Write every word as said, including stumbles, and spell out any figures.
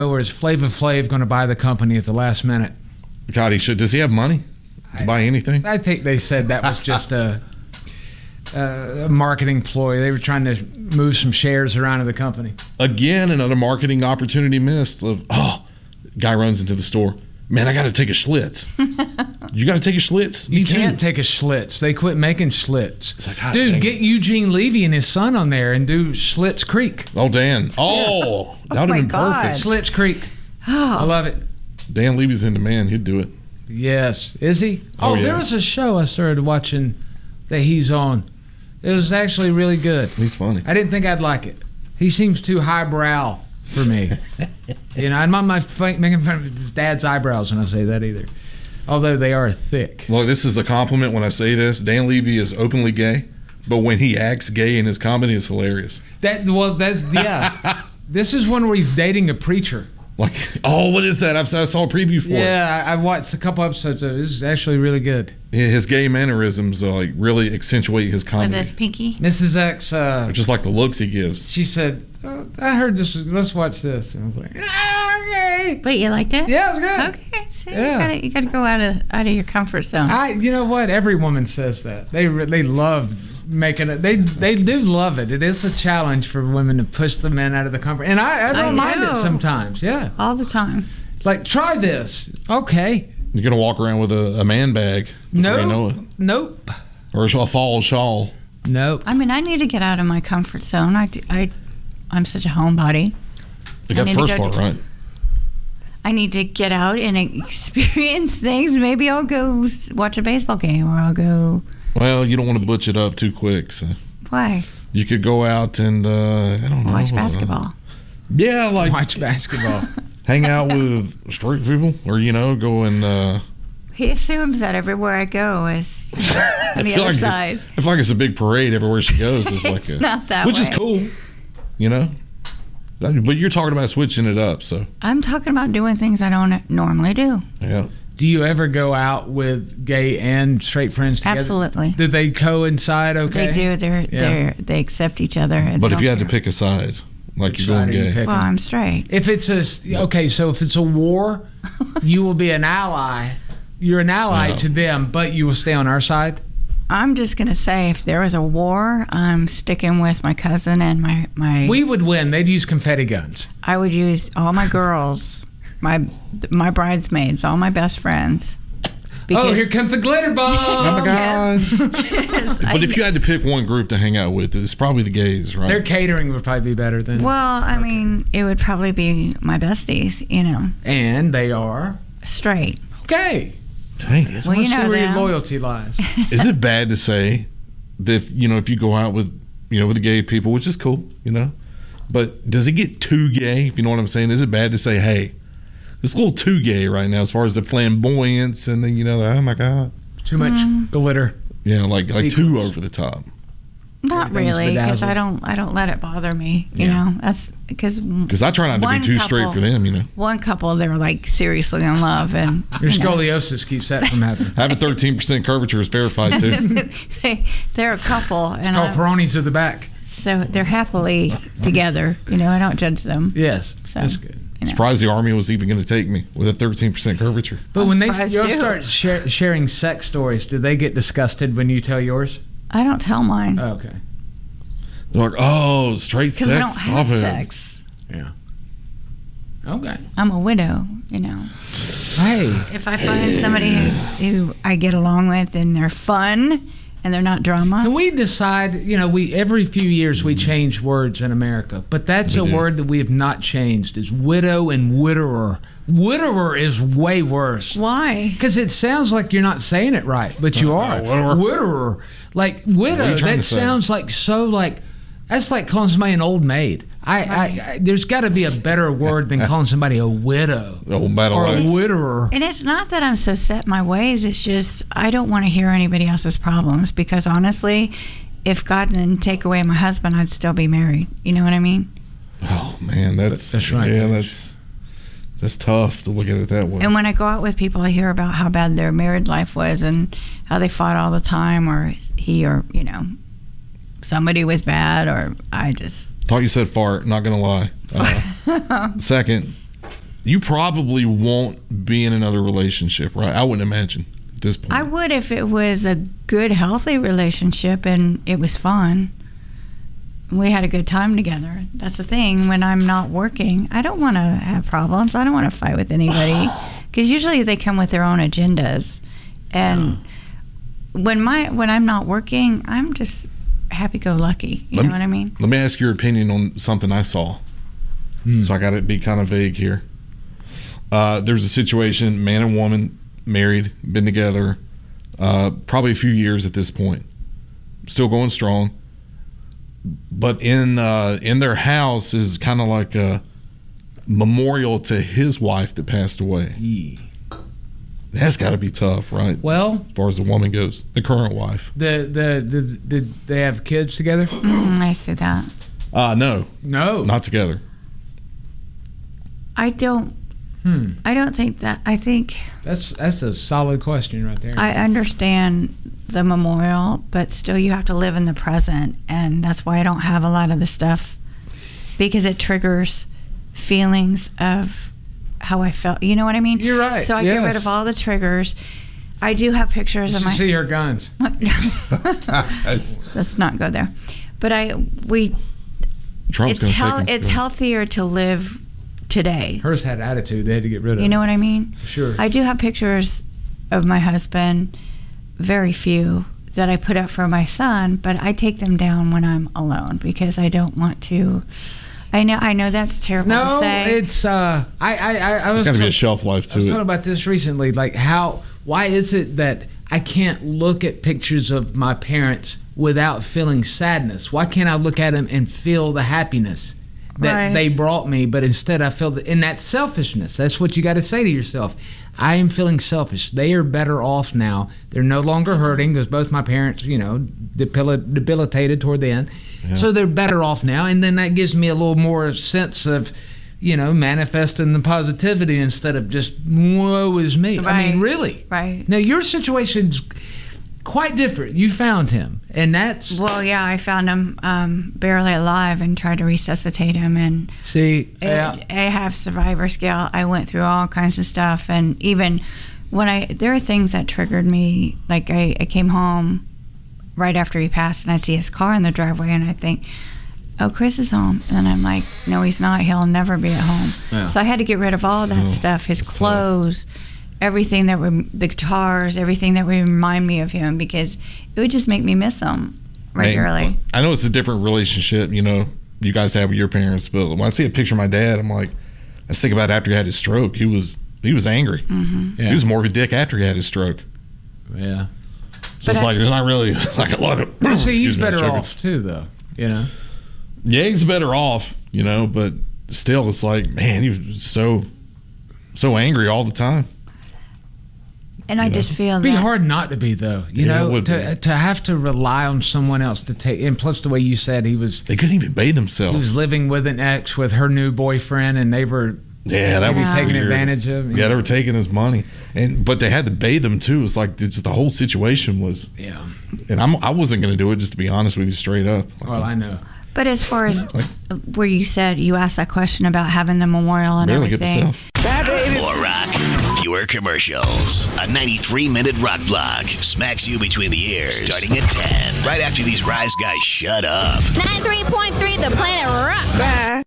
Or is Flava Flav going to buy the company at the last minute? God, he should. Does he have money to I, buy anything? I think they said that was just a, a marketing ploy. They were trying to move some shares around of the company. Again, another marketing opportunity missed. Of oh, guy runs into the store. Man, I got to take a Schlitz. You got to take a Schlitz? Me You too. can't take a Schlitz. They quit making Schlitz. It's like, God, dude, dang get it. Eugene Levy and his son on there and do Schlitz Creek. Oh, Dan. Oh, that would have my been God. perfect. Schlitz Creek. I love it. Dan Levy's in demand. He'd do it. Yes. Is he? Oh, Oh, yeah. there was a show I started watching that he's on. It was actually really good. He's funny. I didn't think I'd like it. He seems too highbrow for me. You know, I'm not my making fun of his dad's eyebrows when I say that either. Although they are thick. Look, this is a compliment when I say this. Dan Levy is openly gay, but when he acts gay in his comedy, it's hilarious. That well, that yeah. This is one where he's dating a preacher. Like, oh, what is that? I've, I saw a preview for it. Yeah, I, I watched a couple episodes of it. This is actually really good. His gay mannerisms uh, like really accentuate his With comedy. this pinky. Missus X, uh, Just like the looks he gives. she said, oh, I heard this. Let's watch this. And I was like, ah, okay. But you liked it? Yeah, it was good. Okay, so Yeah. you gotta you gotta go out of out of your comfort zone. I, you know what? Every woman says that. They re- they love making it. They they do love it. It is a challenge for women to push the men out of the comfort. And I, I don't I mind do. it sometimes. Yeah. All the time. It's like, try this. Okay. You're gonna walk around with a, a man bag before you know Nope. it, Nope. or a fall shawl. Nope. I mean, I need to get out of my comfort zone. I, do- I, I'm such a homebody. You got I the need to first go part to- right. I need to get out and experience things. Maybe I'll go s- watch a baseball game, or I'll go. Well, you don't want to butch it up too quick. So Why? you could go out and uh, I don't know. Watch uh, basketball. Yeah, like Watch basketball. hang out with straight people, or you know, go and. Uh, He assumes that everywhere I go is you know, I on the feel other like side. It's, I feel like it's a big parade everywhere she goes. It's, like It's a, not that which is way. cool, you know. That- But you're talking about switching it up, so I'm talking about doing things I don't normally do. yeah. Do you ever go out with gay and straight friends together? Absolutely. Do they coincide okay? They do. They're Yeah. they're they accept each other. and But they if you had don't to care. pick a side, like Which you're going side are you gay, picking? well, I'm straight. If it's a okay, so if it's a war, you will be an ally. You're an ally Yeah. to them, but you will stay on our side. I'm just gonna say, if there was a war, I'm sticking with my cousin and my my. We would win. They'd use confetti guns. I would use all my girls, my my bridesmaids, all my best friends. Oh, here comes the glitter bomb! oh my god! Yes, But I- if you had to pick one group to hang out with, it's probably the gays, right? Their catering would probably be better than. well, I mean, it would probably be my besties, you know, And they are straight. okay. Dang. I Well, want you to see know where your them. loyalty lies. Is it bad to say that if, you know if you go out with you know with the gay people, which is cool, you know, but does it get too gay? If you know what I'm saying, is it bad to say, hey, it's a little too gay right now as far as the flamboyance and then you know, the, oh my god, Too much Mm. glitter. yeah, like like too Sequence. over the top. Not Everything's really, because bedazzled. I don't I don't let it bother me. You Yeah. know, that's because Because I try not to One be too straight couple- for them, you know. one couple they're like seriously in love, and Your you know, scoliosis keeps that from happening. Having thirteen percent curvature is verified too. they they're a couple, and Called I, Peronis of the back. so they're happily together. You know, I don't judge them. Yes, So, that's good. you know. Surprised the army was even going to take me with a thirteen percent curvature. But I'm when they surprised you'll too. start share, sharing sex stories, do they get disgusted when you tell yours? I don't tell mine Oh, okay. They're like, oh, straight because sex, I don't stop have it. sex. Okay. I'm a widow. You know, Hey. if I find somebody who's, who I get along with and they're fun and they're not drama, Can we decide, you know, we every few years we change words in America, but that's We a do. word that we have not changed is widow and widower. Widower is way worse. why? Because it sounds like you're not saying it right, but you are. widower. Widower. Like, widow, you trying that to say? sounds like so like, that's like calling somebody an old maid. I, I, I There's got to be a better word than calling somebody a widow Oh, battle or a axe. widower. And it's not that I'm so set in my ways. It's just I don't want to hear anybody else's problems because honestly, if God didn't take away my husband, I'd still be married. You know what I mean? Oh man, that's That's right, Yeah, Paige. that's that's tough to look at it that way. And when I go out with people, I hear about how bad their married life was and how they fought all the time, or he or you know somebody was bad, or I just Thought you said fart. Not gonna lie. Uh, second, you probably won't be in another relationship, right? I wouldn't imagine at this point. I would if it was a good, healthy relationship and it was fun. We had a good time together. That's the thing. When I'm not working, I don't want to have problems. I don't want to fight with anybody because usually they come with their own agendas. And when my when I'm not working, I'm just happy-go-lucky. You Let know me- what I mean? Let me ask your opinion on something I saw. Hmm. So I got to be kind of vague here. Uh, there's a situation, man and woman, married, been together, uh, probably a few years at this point, still going strong. But in uh, in their house is kind of like a memorial to his wife that passed away. Yeah. That's got to be tough, right? Well, As far as the woman goes, the current wife. the, the the did they have kids together? Mm, I see that. Uh, no, No. not together. I don't. Hmm. I don't think that. I think That's that's a solid question right there. I understand the memorial, but still, you have to live in the present, and that's why I don't have a lot of the stuff because it triggers feelings of how I felt. You know what I mean? You're right, So I get rid yes. of all the triggers. I do have pictures you of should my. see her guns. Let's not go there. But I we. Trump's It's going to hel- take him. It's healthier to live today. Hers had attitude. They had to get rid of You know what I mean? Sure. I do have pictures of my husband, very few, that I put up for my son, but I take them down when I'm alone because I don't want to. I know, I know that's terrible to No, say. it's uh, I I I, I was There's got to be a talk- shelf life I was to talking it. about this recently. Like how why is it that I can't look at pictures of my parents without feeling sadness? Why can't I look at them and feel the happiness that Right. they brought me? But instead, I feel that in that selfishness. That's what you got to say to yourself. I am feeling selfish. They are better off now. They're no longer hurting because both my parents, you know, debil- debilitated toward the end. Yeah. So they're better off now. And then that gives me a little more sense of, you know, manifesting the positivity instead of just, woe is me. I mean, Right. really. Right. Now, your situation's quite different. You found him. And that's, Well, yeah, I found him um, barely alive and tried to resuscitate him. And see, yeah. I, I have survivor's guilt. I went through all kinds of stuff. And even when I, there are things that triggered me. Like I, I came home right after he passed and I see his car in the driveway and I think, oh, Chris is home. And then I'm like, no, he's not. He'll never be at home. Yeah. So I had to get rid of all that Oh, stuff, his that's tough. clothes, everything that were, the guitars, everything that would remind me of him because it would just make me miss him regularly. Man, I know it's a different relationship, you know, you guys have with your parents, but when I see a picture of my dad, I'm like, I just think about after he had his stroke. He was he was angry. Mm-hmm. Yeah. He was more of a dick after he had his stroke. Yeah. So But it's I- like there's not really like a lot of. But see, excuse he's me, I was better joking. off too, though. You know? Yeah, he's better off, you know, but still, it's like, man, he was so so angry all the time. And I You know? just feel It'd be that hard not to be, though. You Yeah, it know, would to be. to have to rely on someone else to take. And plus, the way you said he was, They couldn't even bathe he themselves. was living with an ex with her new boyfriend, and they were Yeah, that was Yeah. taking weird. advantage of. Yeah, they were taking his money, and but they had to bathe him too. It's like it's, the whole situation was, Yeah. and I'm I wasn't going to do it, just to be honest with you, straight up. Like, Well, I know. But as far as Like- where you said you asked that question about having the memorial and barely get everything, myself. More rock, fewer commercials. A ninety-three minute rock block smacks you between the ears starting at ten. Right after these Rise Guys shut up. ninety-three point three The Planet Rock.